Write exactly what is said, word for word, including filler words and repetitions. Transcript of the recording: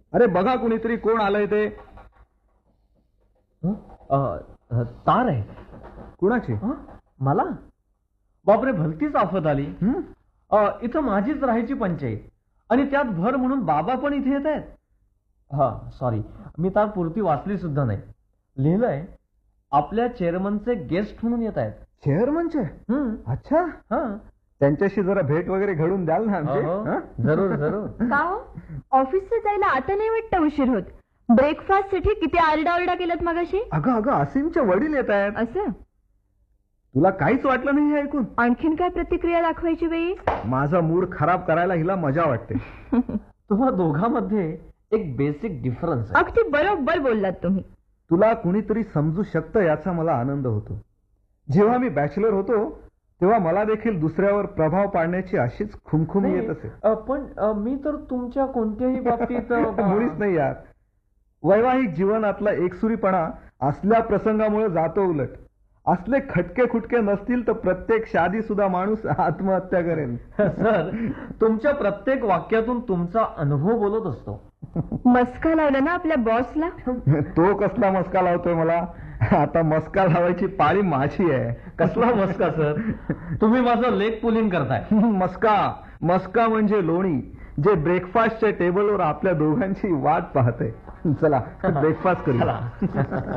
अरे बघा कुणीतरी कोण आलंय ते. हं? अ, तार आहे. कुणाची? हं? मला बापरे, भलतीच आफत आली. हं? अ, इथं माझीच राहायची पंचायत आणि त्यात भर म्हणून बाबा पण इथे येत आहेत. हा सॉरी, मी तार पुरती वाचली सुद्धा नाही. लिहिलंय आपल्या चेअरमनचे गेस्ट म्हणून येत आहेत. चेअरमनचे? हं. अच्छा. हा. त्यांच्याशी जरा भेट वगैरे घडून द्याल ना आमची? हो, हं? जरूर जरूर. का हो? ऑफिसला जायला आता नाही वाटतं उशीर होत. ब्रेकफास्ट साठी किती आरडाओरडा केलात मगाशी. अगं अगं असीमचे वडील येत आहेत. असं? तुला काहीच वाटलं नाही हे ऐकून? आणखीन काय प्रतिक्रिया दाखवायची बाई? माझा मूड खराब करायला हिला मजा वाटते. तुम्हा दोघांमध्ये एक बेसिक डिफरन्स आहे. अगदी बरोबर बोललात तुम्ही. तुला कुणीतरी समजू शकतं याचा मला आनंद होतो. जेव्हा मी बॅचलर होतो तेव्हा मला देखील दुसऱ्यावर प्रभाव पाडण्याची अशीच खुमखुम नाही, येत असे. अ, पण अ, मी तर तुमच्या कोणत्याही बाबतीत अ, मुळीच नाही यार. वैवाहिक जीवनातला एकसुरीपणा असल्या प्रसंगामुळे जातो उलट. असले खटके खुटके नसतील तर प्रत्येक शादी सुद्धा माणूस आत्महत्या करेल. सर, तुमच्या प्रत्येक वाक्यातून तुमचा अनुभव बोलत असतो. मस्का लावला ना आपल्या बॉसला. तो कसला मस्का लावतोय मला? आता मस्का लावायची पाळी माझी आहे. कसला मस्का सर? तुम्ही माझं लेग पुलिंग करताय. मस्का मस्का म्हणजे लोणी जे ब्रेकफास्टच्या टेबलवर आपल्या दोघांची वाट पाहते. चला ब्रेकफास्ट करूया.